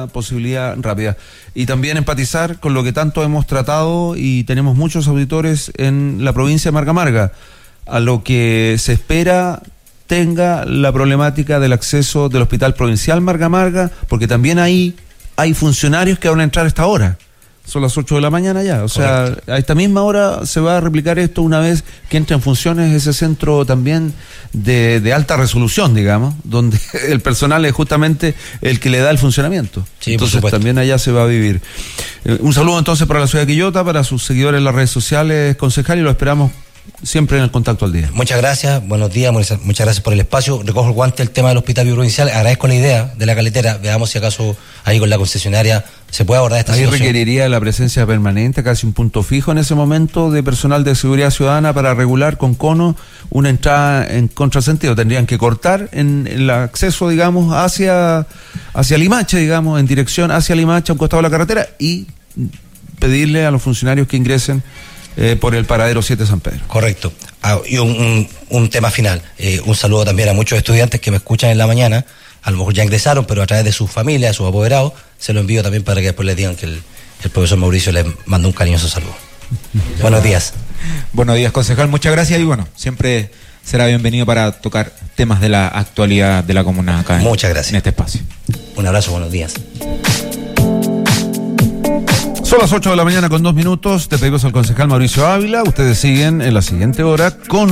una posibilidad rápida. Y también empatizar con lo que tanto hemos tratado y tenemos muchos auditores en la provincia de Marga Marga, a lo que se espera tenga la problemática del acceso del Hospital Provincial Marga Marga, porque también ahí hay funcionarios que van a entrar a esta hora. Son las 8 de la mañana ya, o sea, correcto. A esta misma hora se va a replicar esto una vez que entre en funciones ese centro también de alta resolución, digamos, donde el personal es justamente el que le da el funcionamiento. Sí, entonces también allá se va a vivir. Un saludo entonces para la ciudad de Quillota, para sus seguidores en las redes sociales, concejal, y lo esperamos siempre en el Contacto al Día. Muchas gracias, buenos días, muchas gracias por el espacio. Recojo el guante el tema del Hospital Provincial, agradezco la idea de la caletera, veamos si acaso ahí con la concesionaria se puede abordar esta situación. Ahí requeriría la presencia permanente, casi un punto fijo en ese momento de personal de seguridad ciudadana para regular con cono una entrada en contrasentido. Tendrían que cortar en el acceso, digamos, hacia Limache, digamos, en dirección hacia Limache, a un costado de la carretera, y pedirle a los funcionarios que ingresen por el paradero 7 San Pedro. Correcto. Y un tema final. Un saludo también a muchos estudiantes que me escuchan en la mañana. A lo mejor ya ingresaron, pero a través de sus familias, de sus apoderados, se lo envío también para que después les digan que el profesor Mauricio les manda un cariñoso saludo. Buenos días. Buenos días, concejal. Muchas gracias y bueno, siempre será bienvenido para tocar temas de la actualidad de la comuna acá. Muchas gracias. En este espacio. Un abrazo, buenos días. Son las 8 de la mañana con 2 minutos. Te pedimos al concejal Mauricio Ávila. Ustedes siguen en la siguiente hora con